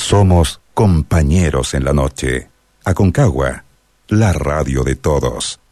Somos compañeros en la noche. Aconcagua, la radio de todos.